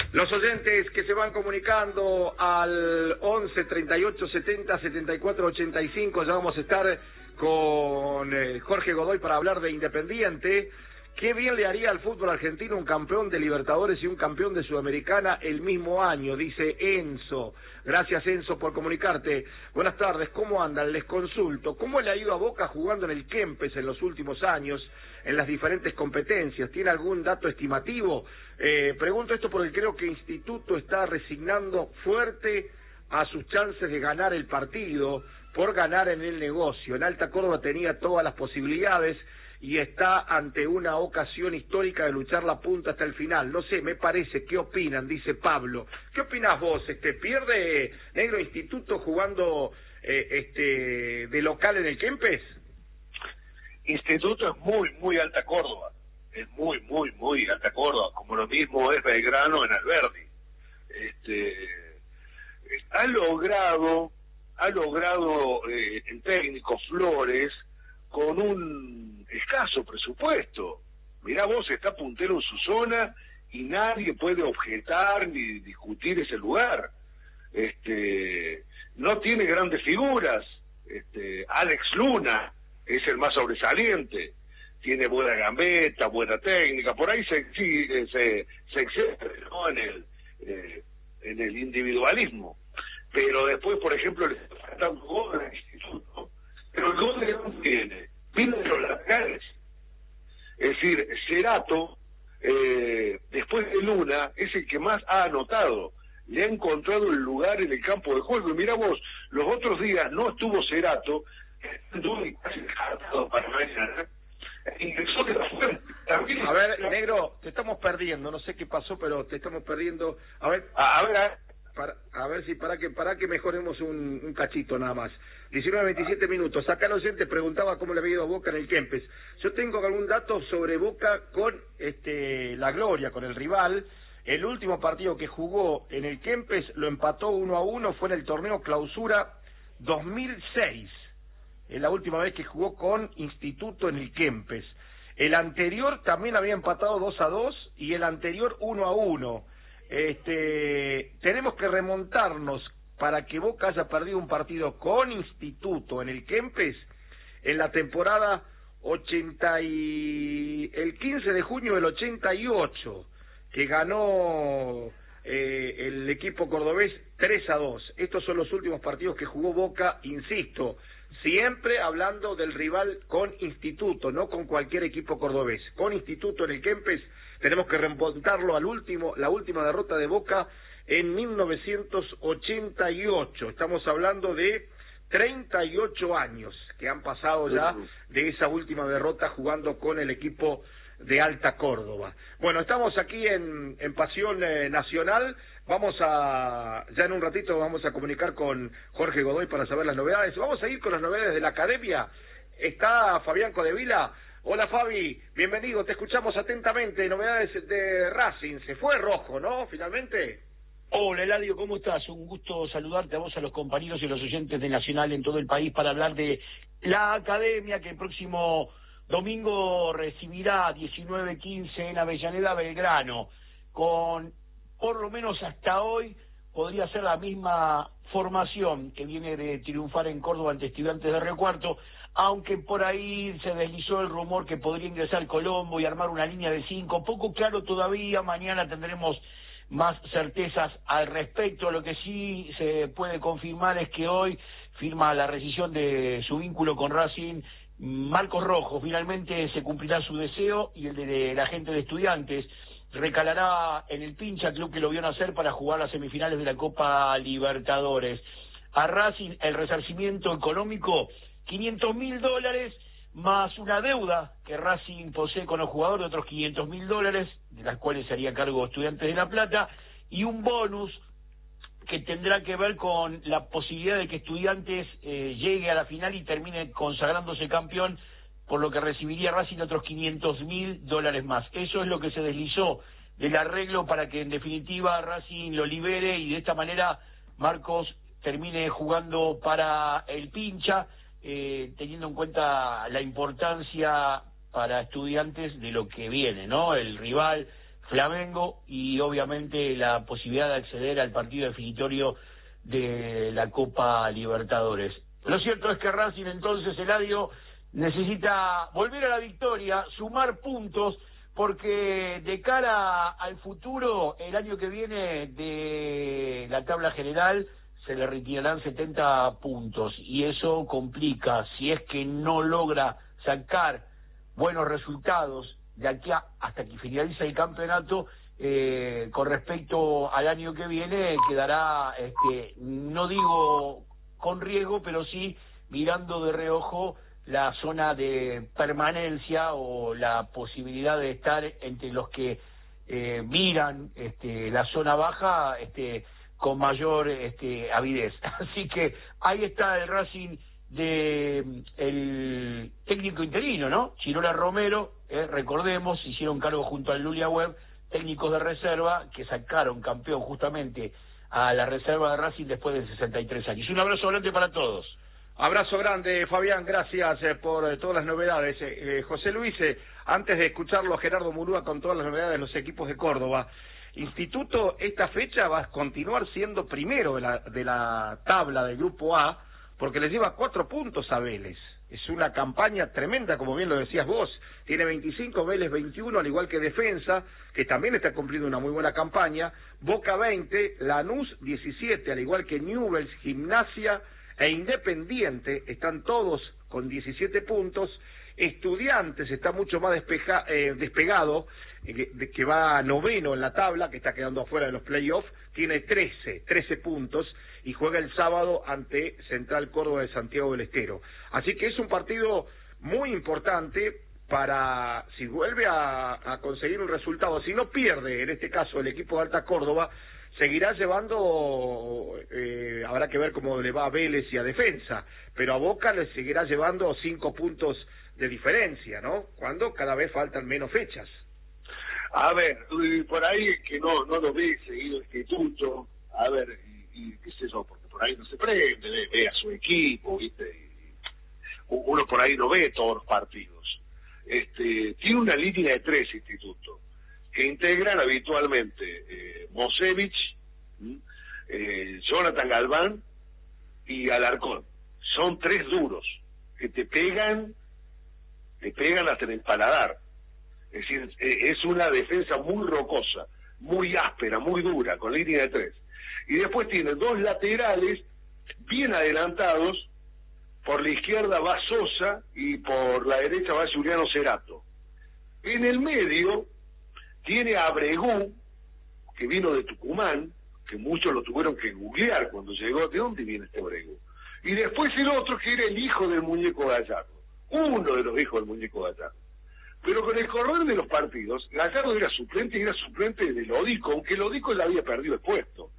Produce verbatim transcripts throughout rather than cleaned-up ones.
Los oyentes que se van comunicando al once, treinta y ocho, setenta, setenta y cuatro, ochenta y cinco, ya vamos a estar con eh, Jorge Godoy para hablar de Independiente. Qué bien le haría al fútbol argentino un campeón de Libertadores y un campeón de Sudamericana el mismo año, dice Enzo. Gracias, Enzo, por comunicarte. Buenas tardes, ¿cómo andan? Les consulto, ¿cómo le ha ido a Boca jugando en el Kempes en los últimos años, en las diferentes competencias? ¿Tiene algún dato estimativo? Eh, pregunto esto porque creo que Instituto está resignando fuerte a sus chances de ganar el partido por ganar en el negocio. En Alta Córdoba tenía todas las posibilidades y está ante una ocasión histórica de luchar la punta hasta el final. No sé, me parece, ¿qué opinan? Dice Pablo. ¿Qué opinás vos? Este, ¿pierde Negro Instituto jugando eh, este de local en el Kempes? Instituto es muy, muy Alta Córdoba. Es muy, muy, muy Alta Córdoba. Como lo mismo es Belgrano en Alberdi. Este, ha logrado, ha logrado eh, el técnico Flores con un escaso presupuesto. Mirá vos, está puntero en su zona y nadie puede objetar ni discutir ese lugar. Este, no tiene grandes figuras. Este, Alex Luna es el más sobresaliente. Tiene buena gambeta, buena técnica. Por ahí se se, se, se excede, ¿no? en el eh, en el individualismo. Pero después, por ejemplo, le falta un gol al Instituto. Pero el gol de dónde viene, viene de los laterales. Es decir, Cerato, eh, después de Luna, es el que más ha anotado. Le ha encontrado el lugar en el campo de juego. Y mira vos, los otros días no estuvo Cerato, estuvo casi descartado para mañana. Ingresó de la fuente. También a ver, Negro, te estamos perdiendo. No sé qué pasó, pero te estamos perdiendo. A ver, a, a ver, a... Para, a ver si para que para que mejoremos un, un cachito nada más. diecinueve, veintisiete minutos. Acá el oyente preguntaba cómo le había ido a Boca en el Kempes. Yo tengo algún dato sobre Boca con este la Gloria, con el rival. El último partido que jugó en el Kempes lo empató uno a uno, fue en el torneo Clausura dos mil seis. Es la última vez que jugó con Instituto en el Kempes. El anterior también había empatado dos a dos y el anterior uno a uno. Este, tenemos que remontarnos para que Boca haya perdido un partido con Instituto en el Kempes en la temporada ochenta y el quince de junio del ochenta y ocho, que ganó eh, el equipo cordobés tres a dos. Estos son los últimos partidos que jugó Boca, insisto, siempre hablando del rival con Instituto, no con cualquier equipo cordobés. Con Instituto en el Kempes tenemos que remontarlo al último, la última derrota de Boca en mil novecientos ochenta y ocho. Estamos hablando de treinta y ocho años que han pasado ya de esa última derrota jugando con el equipo de Alta Córdoba. Bueno, estamos aquí en, en Pasión eh, Nacional. Vamos a, ya en un ratito vamos a comunicar con Jorge Godoy para saber las novedades. Vamos a ir con las novedades de la academia. Está Fabián Codevila. Hola Fabi, bienvenido, te escuchamos atentamente. Novedades de Racing, se fue Rojo, ¿no? Finalmente. Hola Eladio, ¿cómo estás? Un gusto saludarte a vos, a los compañeros y a los oyentes de Nacional en todo el país para hablar de la academia que el próximo domingo recibirá diecinueve quince en Avellaneda Belgrano, con por lo menos hasta hoy podría ser la misma formación que viene de triunfar en Córdoba ante Estudiantes de Río Cuarto, aunque por ahí se deslizó el rumor que podría ingresar Colombo y armar una línea de cinco, poco claro todavía, mañana tendremos más certezas al respecto. Lo que sí se puede confirmar es que hoy firma la rescisión de su vínculo con Racing Marcos Rojo. Finalmente se cumplirá su deseo y el de la gente de Estudiantes. Recalará en el Pincha, club que lo vio nacer para jugar las semifinales de la Copa Libertadores. A Racing el resarcimiento económico, quinientos mil dólares, más una deuda que Racing posee con los jugadores de otros quinientos mil dólares, de las cuales se haría cargo Estudiantes de La Plata, y un bonus que tendrá que ver con la posibilidad de que Estudiantes eh, llegue a la final y termine consagrándose campeón, por lo que recibiría Racing otros quinientos mil dólares más. Eso es lo que se deslizó del arreglo para que en definitiva Racing lo libere y de esta manera Marcos termine jugando para el Pincha, eh, teniendo en cuenta la importancia para Estudiantes de lo que viene, ¿no? El rival Flamengo y obviamente la posibilidad de acceder al partido definitorio de la Copa Libertadores. Lo cierto es que Racing entonces, Eladio, necesita volver a la victoria, sumar puntos, porque de cara al futuro, el año que viene de la tabla general se le retirarán setenta puntos y eso complica, si es que no logra sacar buenos resultados de aquí a, hasta que finalice el campeonato, eh, con respecto al año que viene quedará, este, no digo con riesgo, pero sí mirando de reojo la zona de permanencia o la posibilidad de estar entre los que eh, miran este, la zona baja este, con mayor este, avidez. Así que ahí está el Racing de el técnico interino, ¿no? Chirola Romero, eh, recordemos, hicieron cargo junto al Lulia Web, técnicos de reserva que sacaron campeón justamente a la reserva de Racing después de sesenta y tres años. Un abrazo grande para todos. Abrazo grande, Fabián, gracias eh, por eh, todas las novedades. Eh, eh, José Luis, eh, antes de escucharlo a Gerardo Murúa con todas las novedades de los equipos de Córdoba, Instituto esta fecha va a continuar siendo primero de la, de la tabla del Grupo A, porque le lleva cuatro puntos a Vélez. Es una campaña tremenda, como bien lo decías vos. Tiene veinticinco, Vélez veintiuno, al igual que Defensa, que también está cumpliendo una muy buena campaña. Boca veinte, Lanús diecisiete, al igual que Newell's, Gimnasia e Independiente, están todos con diecisiete puntos. Estudiantes está mucho más despeja, eh, despegado, eh, de, que va noveno en la tabla, que está quedando afuera de los playoffs, tiene trece, trece puntos, y juega el sábado ante Central Córdoba de Santiago del Estero. Así que es un partido muy importante para, si vuelve a, a conseguir un resultado, si no pierde, en este caso el equipo de Alta Córdoba, seguirá llevando, eh, habrá que ver cómo le va a Vélez y a Defensa, pero a Boca le seguirá llevando cinco puntos de diferencia, ¿no? Cuando cada vez faltan menos fechas. A ver, por ahí que no no lo ve seguido el Instituto, a ver, y, y qué sé yo, porque por ahí no se prende, ve, ve a su equipo, ¿viste? Y uno por ahí no ve todos los partidos. Este, tiene una línea de tres Instituto, que integran habitualmente eh, Mosevich, eh, Jonathan Galván y Alarcón. Son tres duros, que te pegan, te pegan hasta en el paladar. Es decir, eh, es una defensa muy rocosa, muy áspera, muy dura, con línea de tres. Y después tiene dos laterales bien adelantados, por la izquierda va Sosa y por la derecha va Juliano Cerato. En el medio tiene a Abregú, que vino de Tucumán, que muchos lo tuvieron que googlear cuando llegó. ¿De dónde viene este Abregú? Y después el otro, que era el hijo del Muñeco Gallardo, uno de los hijos del Muñeco Gallardo. Pero con el correr de los partidos, Gallardo era suplente y era suplente de Lodico, aunque Lodico le había perdido el puesto.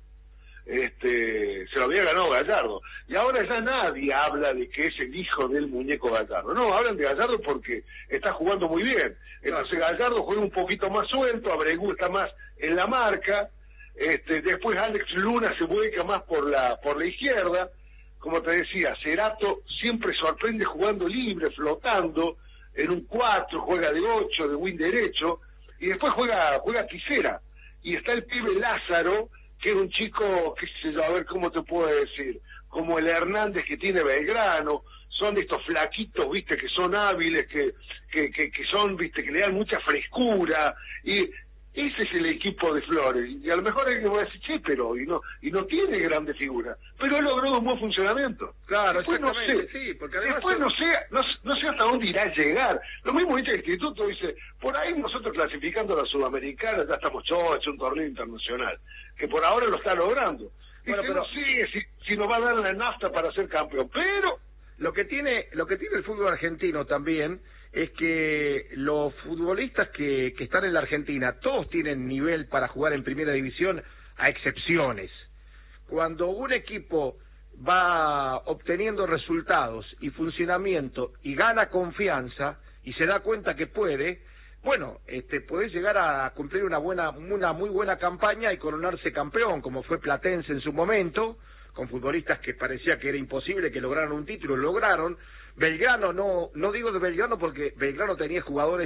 Este, se lo había ganado Gallardo. Y ahora ya nadie habla de que es el hijo del Muñeco Gallardo. No, hablan de Gallardo porque está jugando muy bien. Entonces Gallardo juega un poquito más suelto, Abregú está más en la marca, este, después Alex Luna se vuelca más por la por la izquierda. Como te decía, Cerato siempre sorprende jugando libre, flotando, en un cuatro, juega de ocho, de wing derecho, y después juega juega Quisera. Y está el pibe Lázaro, que es un chico, qué sé yo, a ver cómo te puedo decir, como el Hernández que tiene Belgrano, son de estos flaquitos, viste, que son hábiles, que, que, que, que son, viste, que le dan mucha frescura, y ese es el equipo de Flores, y a lo mejor hay que decir, che, pero, y no, y no tiene grandes figuras, pero él logró un buen funcionamiento. Claro, después no sé, sí, porque además después no sé, no, no sé hasta dónde irá a llegar. Lo mismo dice el Instituto, dice, por ahí nosotros clasificando a la Sudamericana ya estamos chochos, un torneo internacional, que por ahora lo está logrando. Dice, bueno, pero no sé si, si nos va a dar la nafta para ser campeón, pero lo que tiene, lo que tiene el fútbol argentino también es que los futbolistas que, que están en la Argentina, todos tienen nivel para jugar en primera división, a excepciones. Cuando un equipo va obteniendo resultados y funcionamiento y gana confianza y se da cuenta que puede, bueno, este, puede llegar a cumplir una buena, una muy buena campaña y coronarse campeón, como fue Platense en su momento, con futbolistas que parecía que era imposible que lograran un título, lo lograron. Belgrano, no no digo de Belgrano porque Belgrano tenía jugadores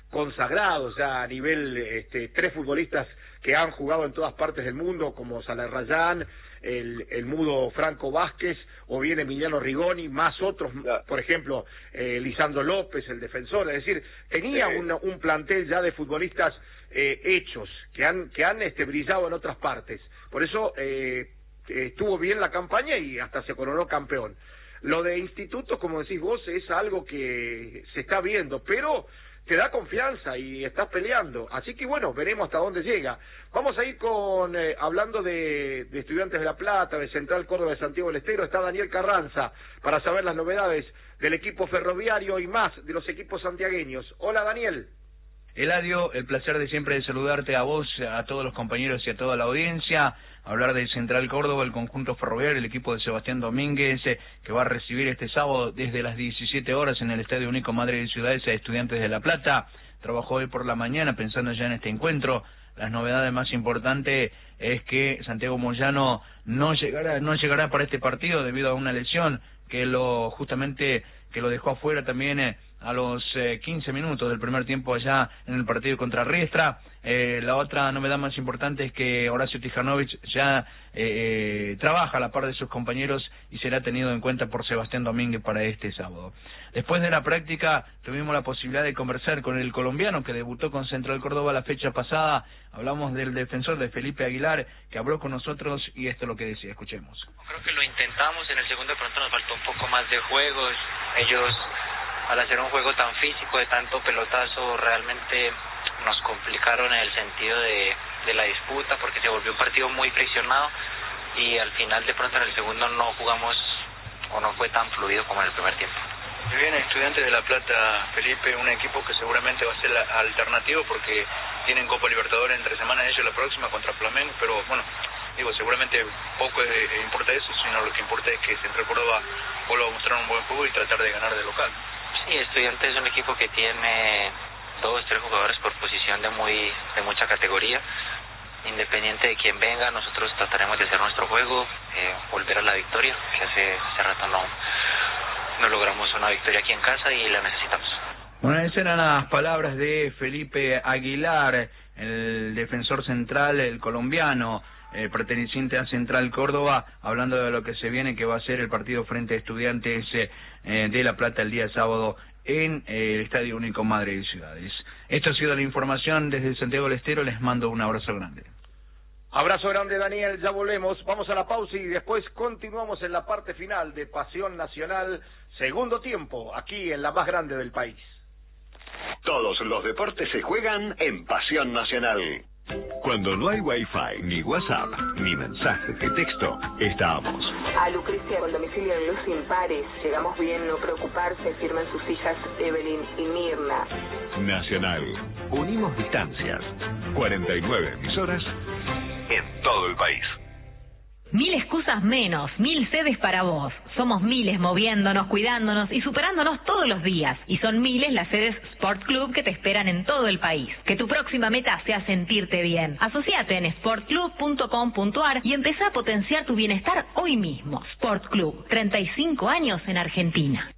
consagrados ya a nivel, este, tres futbolistas que han jugado en todas partes del mundo, como Salah Rayán, el, el mudo Franco Vázquez, o bien Emiliano Rigoni, más otros, yeah. por ejemplo, eh, Lisandro López, el defensor, es decir, tenía sí. un, un plantel ya de futbolistas eh, hechos, que han, que han este, brillado en otras partes. Por eso eh, estuvo bien la campaña y hasta se coronó campeón. Lo de institutos, como decís vos, es algo que se está viendo, pero te da confianza y estás peleando. Así que bueno, veremos hasta dónde llega. Vamos a ir con, eh, hablando de, de Estudiantes de La Plata, de Central Córdoba de Santiago del Estero, está Daniel Carranza para saber las novedades del equipo ferroviario y más de los equipos santiagueños. Hola, Daniel. Eladio, el placer de siempre de saludarte a vos, a todos los compañeros y a toda la audiencia. Hablar de Central Córdoba, el conjunto ferroviario, el equipo de Sebastián Domínguez, eh, que va a recibir este sábado desde las diecisiete horas en el Estadio Único Madre de Ciudades a Estudiantes de La Plata. Trabajó hoy por la mañana pensando ya en este encuentro. Las novedades más importantes es que Santiago Moyano no llegará, no llegará para este partido debido a una lesión que lo justamente que lo dejó afuera también eh, a los eh, quince minutos del primer tiempo allá en el partido contra Riestra. Eh, la otra novedad más importante es que Horacio Tijanovic ya eh, eh, trabaja a la par de sus compañeros y será tenido en cuenta por Sebastián Domínguez para este sábado. Después de la práctica tuvimos la posibilidad de conversar con el colombiano que debutó con Central Córdoba la fecha pasada. Hablamos del defensor de Felipe Aguilar, que habló con nosotros y esto es lo que decía. Escuchemos. Creo que lo intentamos, en el segundo de pronto nos faltó un poco más de juegos. Ellos, al hacer un juego tan físico, de tanto pelotazo, realmente nos complicaron en el sentido de, de la disputa, porque se volvió un partido muy friccionado y al final de pronto en el segundo no jugamos o no fue tan fluido como en el primer tiempo. Viene Estudiantes de La Plata, Felipe, un equipo que seguramente va a ser la alternativo porque tienen Copa Libertadores entre semanas, ellos la próxima contra Flamengo, pero bueno, digo, seguramente poco eh, importa eso, sino lo que importa es que Central Córdoba vuelva a mostrar un buen juego y tratar de ganar de local. Sí, Estudiantes es un equipo que tiene dos, tres jugadores por posición de muy de mucha categoría. Independiente de quién venga, nosotros trataremos de hacer nuestro juego, eh, volver a la victoria, que hace, hace rato no, no logramos una victoria aquí en casa y la necesitamos. Bueno, esas eran las palabras de Felipe Aguilar, el defensor central, el colombiano, eh, perteneciente a Central Córdoba, hablando de lo que se viene, que va a ser el partido frente a Estudiantes eh, de La Plata el día sábado en eh, el Estadio Único Madre de Ciudades. Esto ha sido la información desde Santiago del Estero, les mando un abrazo grande. Abrazo grande, Daniel, ya volvemos, vamos a la pausa y después continuamos en la parte final de Pasión Nacional, segundo tiempo, aquí en la más grande del país. Todos los deportes se juegan en Pasión Nacional. Cuando no hay Wi-Fi, ni WhatsApp, ni mensajes de texto, estamos. A Lucrecia con domicilio en Luz Impares. Llegamos bien, no preocuparse, firman sus hijas Evelyn y Mirna. Nacional. Unimos distancias. cuarenta y nueve emisoras en todo el país. Mil excusas menos, mil sedes para vos. Somos miles moviéndonos, cuidándonos y superándonos todos los días. Y son miles las sedes Sport Club que te esperan en todo el país. Que tu próxima meta sea sentirte bien. Asociate en sport club punto com punto a r y empezá a potenciar tu bienestar hoy mismo. Sport Club, treinta y cinco años en Argentina.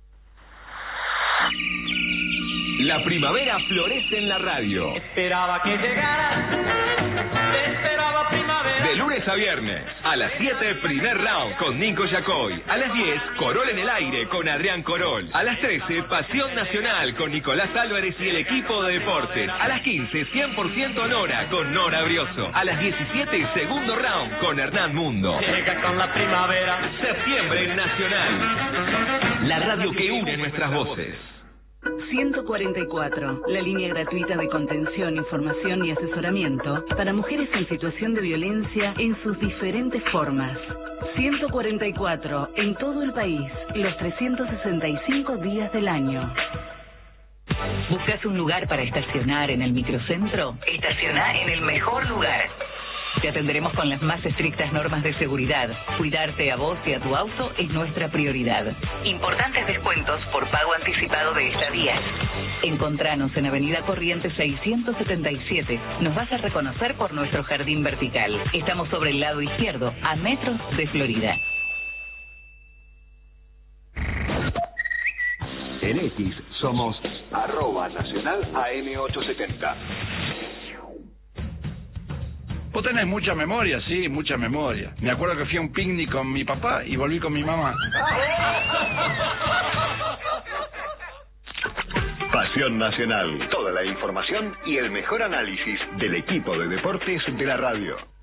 La primavera florece en la radio. Esperaba que llegaras, esperaba primavera. De lunes a viernes, a las siete, primer round con Nico Yacoy. A las diez, Corol en el aire con Adrián Corol. A las trece, Pasión Nacional con Nicolás Álvarez y el equipo de deportes. A las quince, cien por ciento Nora con Nora Brioso. A las diecisiete, segundo round con Hernán Mundo. Llega con la primavera. Septiembre Nacional. La radio que une nuestras voces. ciento cuarenta y cuatro, la línea gratuita de contención, información y asesoramiento para mujeres en situación de violencia en sus diferentes formas. ciento cuarenta y cuatro, en todo el país, los trescientos sesenta y cinco días del año. ¿Buscas un lugar para estacionar en el microcentro? Estaciona en el mejor lugar. Te atenderemos con las más estrictas normas de seguridad. Cuidarte a vos y a tu auto es nuestra prioridad. Importantes descuentos por pago anticipado de estadías. Encontranos en Avenida Corrientes seiscientos setenta y siete. Nos vas a reconocer por nuestro jardín vertical. Estamos sobre el lado izquierdo, a metros de Florida. En X somos arroba nacional A M ochocientos setenta. Vos tenés mucha memoria, sí, mucha memoria. Me acuerdo que fui a un picnic con mi papá y volví con mi mamá. Pasión Nacional. Toda la información y el mejor análisis del equipo de deportes de la radio.